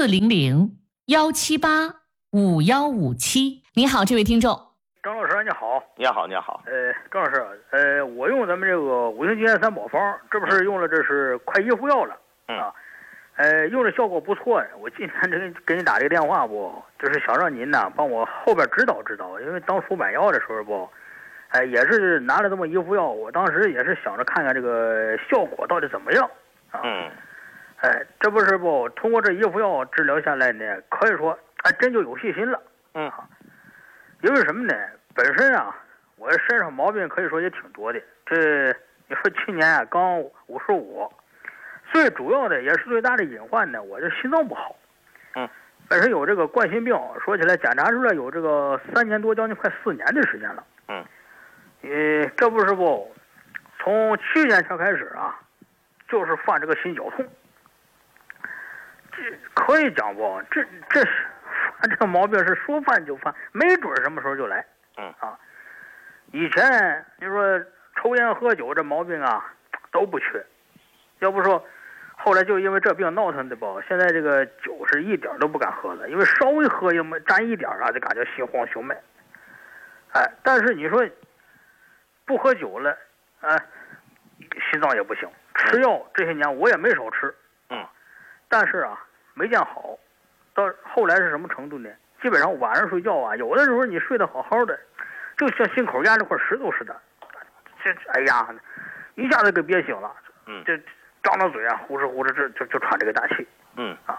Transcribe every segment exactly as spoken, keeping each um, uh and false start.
四零零幺七八五幺五七。你好，这位听众。 张老师你好。 你好你好。 呃，张老师，呃，我用咱们这个五行金元三宝方，这不是用了这是快一副药了、 嗯、 啊，呃，用的效果不错。我今天这个给你打这个电话不，就是想让您呢帮我后边指导指导，因为当初买药的时候不，哎、呃，也是拿了这么一副药，我当时也是想着看看这个效果到底怎么样啊。 嗯。 哎，这不是不通过这一副药治疗下来呢，可以说还真就有信心了。 嗯。 啊，因为什么呢？本身啊，我身上毛病可以说也挺多的。这你说今年啊刚五十五，最主要的也是最大的隐患呢，我这心脏不好。 嗯。 本身有这个冠心病，说起来检查出来有这个三年多，将近快四年的时间了。 嗯。 呃，这不是不，从去年才开始啊，就是犯这个心绞痛。这可以讲不？这这是犯这个毛病是说犯就犯，没准什么时候就来。 嗯啊，以前你说抽烟喝酒这毛病啊都不缺，要不说后来就因为这病闹腾的吧，现在这个酒是一点都不敢喝了，因为稍微喝一沾一点啊就感觉心慌胸闷。哎，但是你说不喝酒了，哎，心脏也不行，吃药这些年我也没少吃。 嗯， 但是啊没见好，到后来是什么程度呢？基本上晚上睡觉啊，有的时候你睡得好好的，就像心口压着块石头似的，这哎呀，一下子给憋醒了。 嗯， 这张着嘴啊，呼哧呼哧，这就就喘这个大气。 嗯啊，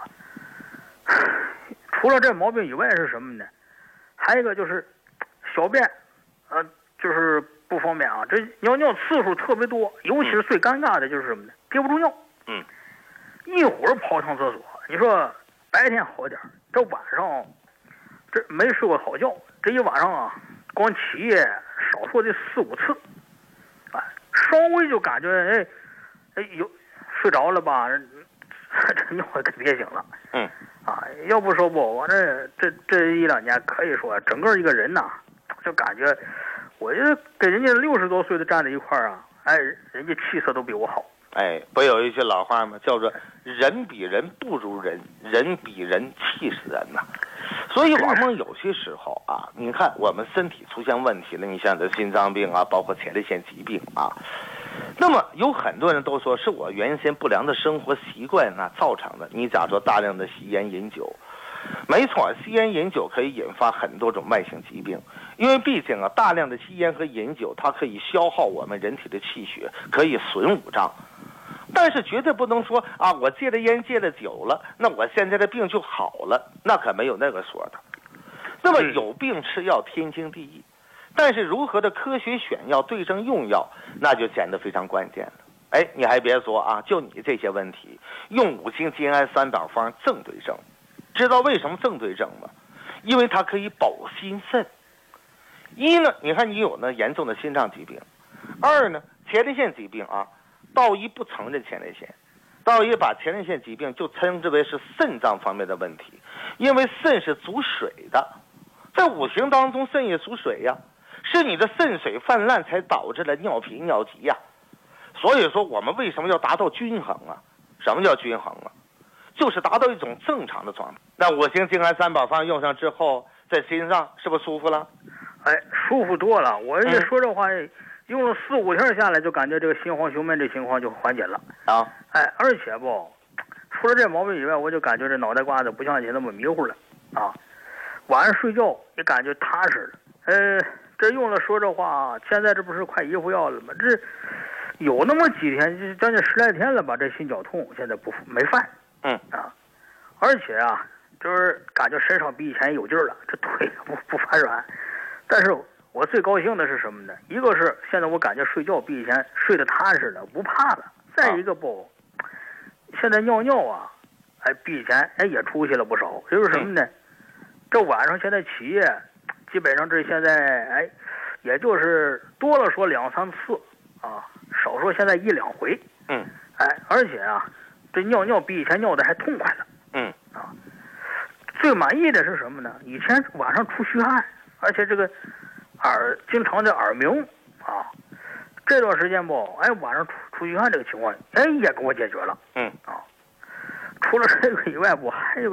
除了这毛病以外是什么呢？还有一个就是小便，呃，就是不方便啊，这尿尿次数特别多，尤其是最尴尬的就是什么呢？憋不住尿。 嗯， 一会儿跑趟厕所，你说白天好点，这晚上。这没睡过好觉，这一晚上啊，光起夜少说得四五次，哎，稍微就感觉哎，哎有睡着了吧，这尿给憋醒了。 嗯， 啊，要不说不，我这这这一两年可以说整个一个人呐，就感觉，我就跟人家六十多岁的站在一块儿啊，哎，人家气色都比我好。 哎，不有一句老话吗？叫做人比人不如人，人比人气死人呐。所以往往有些时候啊，你看我们身体出现问题了，你像这心脏病啊，包括前列腺疾病啊，那么有很多人都说是我原先不良的生活习惯啊造成的。你假如说大量的吸烟饮酒，没错，吸烟饮酒可以引发很多种慢性疾病，因为毕竟啊，大量的吸烟和饮酒，它可以消耗我们人体的气血，可以损五脏。但是绝对不能说啊，我戒了烟戒了酒了，那我现在的病就好了，那可没有那个说的。那么有病吃药天经地义，但是如何的科学选药对症用药，那就显得非常关键了。哎，你还别说啊，就你这些问题，用五行金安三宝方正对症。知道为什么正对症吗？因为它可以保心肾。一呢，你看你有那严重的心脏疾病；二呢，前列腺疾病啊。道医不承认前列腺，道医把前列腺疾病就称之为是肾脏方面的问题，因为肾是主水的，在五行当中肾也属水呀，是你的肾水泛滥才导致了尿频尿急呀。所以说我们为什么要达到均衡啊？什么叫均衡啊？就是达到一种正常的状态。那五行金安三宝方用上之后，在心上是不是舒服了？ 哎，舒服多了。我这说这话。嗯，用了四五天下来，就感觉这个心慌胸闷这情况就缓解了啊！ 哎，而且不，除了这毛病以外，我就感觉这脑袋瓜子不像以前那么迷糊了啊。晚上睡觉也感觉踏实了。呃，这用了说这话，现在这不是快一副药了吗？这有那么几天，就将近十来天了吧，这心绞痛现在不没犯。 嗯啊，而且啊，就是感觉身上比以前有劲儿了，这腿不不发软，但是。我最高兴的是什么呢？一个是现在我感觉睡觉比以前睡得踏实了，不怕了。再一个不，现在尿尿啊，哎，比以前哎也出息了不少。就是什么呢？这晚上现在起夜，基本上这现在哎，也就是多了说两三次啊，少说现在一两回。 嗯。 哎，而且啊，这尿尿比以前尿的还痛快了。 嗯。 啊，最满意的是什么呢？以前晚上出虚汗，而且这个。耳经常的耳鸣啊，这段时间不，哎，晚上出出虚汗这个情况，哎，也给我解决了。 嗯啊，除了这个以外，我还有。